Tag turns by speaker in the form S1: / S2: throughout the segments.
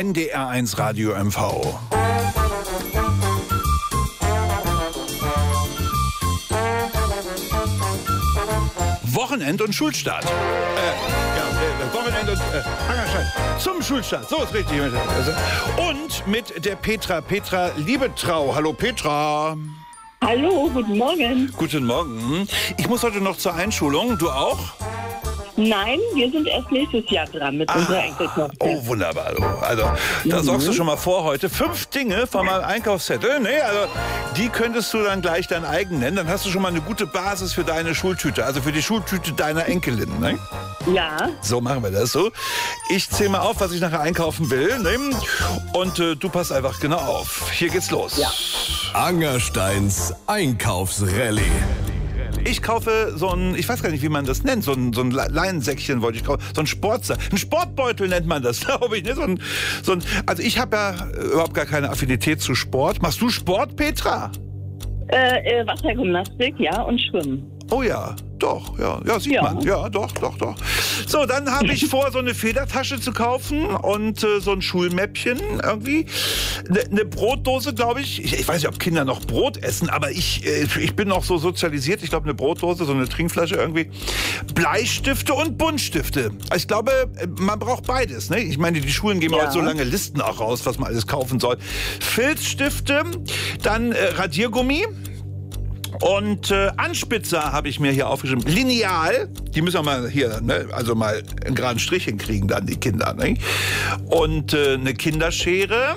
S1: NDR1 Radio MV. Wochenend- und Schulstart. Wochenend- und Angerschein zum Schulstart. So ist richtig. Und mit der Petra Liebetrau. Hallo Petra.
S2: Hallo, guten Morgen.
S1: Guten Morgen. Ich muss heute noch zur Einschulung. Du auch?
S2: Nein, wir sind erst nächstes Jahr dran mit unserer Enkeltochter.
S1: Oh, wunderbar. Also, da sorgst du schon mal vor heute. 5 Dinge von meinem Einkaufszettel. Nee, also, die könntest du dann gleich dein eigen nennen. Dann hast du schon mal eine gute Basis für deine Schultüte. Also für die Schultüte deiner Enkelin, ne?
S2: Ja.
S1: So machen wir das so. Ich zähle mal auf, was ich nachher einkaufen will. Ne? Und du passt einfach genau auf. Hier geht's los.
S2: Ja.
S3: Angersteins Einkaufsrallye.
S1: Ich kaufe so ein, ich weiß gar nicht, wie man das nennt, so ein Leinensäckchen wollte ich kaufen, so ein ein Sportbeutel nennt man das, glaube ich. Ne? Also ich habe ja überhaupt gar keine Affinität zu Sport. Machst du Sport, Petra?
S2: Wassergymnastik, ja, und Schwimmen.
S1: Oh ja, doch, ja, sieht man. Ja, doch. So, dann habe ich vor, so eine Federtasche zu kaufen und so ein Schulmäppchen irgendwie. Eine Brotdose, glaube ich. Ich weiß nicht, ob Kinder noch Brot essen, aber ich bin noch so sozialisiert. Ich glaube, eine Brotdose, so eine Trinkflasche irgendwie. Bleistifte und Buntstifte. Ich glaube, man braucht beides. Ne? Ich meine, die Schulen geben heute so lange Listen auch raus, was man alles kaufen soll. Filzstifte, dann Radiergummi. Und Anspitzer habe ich mir hier aufgeschrieben. Lineal, die müssen wir mal hier, ne, also mal einen geraden Strich hinkriegen dann, die Kinder. Ne? Und eine Kinderschere.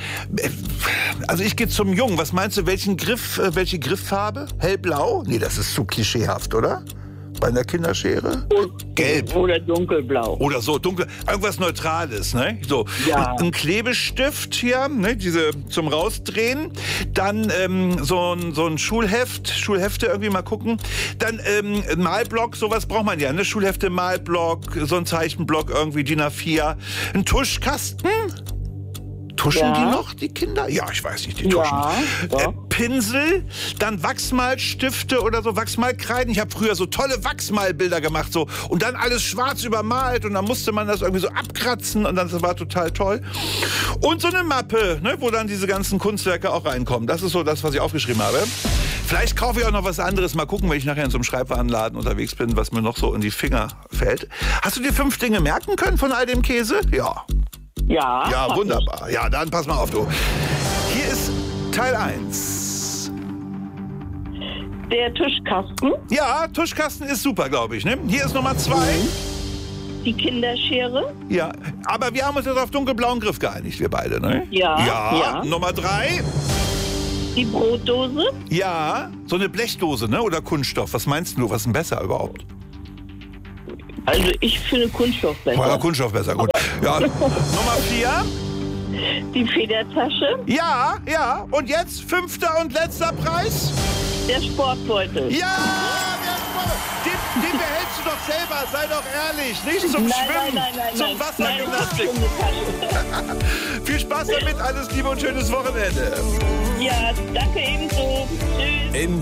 S1: Also ich gehe zum Jungen. Was meinst du, welche Grifffarbe? Hellblau? Nee, das ist zu klischeehaft, oder? Bei einer Kinderschere? Gelb.
S2: Oder dunkelblau.
S1: Oder so, dunkel. Irgendwas Neutrales, ne? So.
S2: Ja.
S1: Ein Klebestift hier, ne? Diese zum Rausdrehen. Dann so ein Schulhefte irgendwie mal gucken. Dann ein Malblock, sowas braucht man ja, ne? Schulhefte, Malblock, so ein Zeichenblock irgendwie, DIN A4. Ein Tuschkasten. Tuschen die noch, die Kinder? Ja, ich weiß nicht, die tuschen.
S2: Ja.
S1: Pinsel, dann Wachsmalstifte oder so, Wachsmalkreiden. Ich habe früher so tolle Wachsmalbilder gemacht so und dann alles schwarz übermalt und dann musste man das irgendwie so abkratzen und das war total toll. Und so eine Mappe, ne, wo dann diese ganzen Kunstwerke auch reinkommen. Das ist so das, was ich aufgeschrieben habe. Vielleicht kaufe ich auch noch was anderes. Mal gucken, wenn ich nachher in so einem Schreibwarenladen unterwegs bin, was mir noch so in die Finger fällt. Hast du dir 5 Dinge merken können von all dem Käse? Ja. Ja, wunderbar. Ja, dann pass mal auf, du. Hier ist Teil 1.
S2: Der Tischkasten.
S1: Ja, Tuschkasten ist super, glaube ich. Ne? Hier ist Nummer 2.
S2: Die Kinderschere.
S1: Ja, aber wir haben uns jetzt auf dunkelblauen Griff geeinigt, wir beide, ne?
S2: Ja.
S1: Nummer 3.
S2: Die Brotdose.
S1: Ja, so eine Blechdose, ne? Oder Kunststoff. Was meinst du, was ist denn besser überhaupt?
S2: Also ich finde Kunststoff besser.
S1: Ja, Kunststoff besser, gut. Ja. Nummer 4.
S2: Die Federtasche.
S1: Ja. Und jetzt 5. und letzter Preis.
S2: Der Sportbeutel.
S1: Ja, der Sportbeutel. Den behältst du doch selber, sei doch ehrlich. Nicht zum Schwimmen, zum Wassergymnastik. Viel Spaß damit, alles Liebe und schönes Wochenende.
S2: Ja, danke ebenso. Tschüss.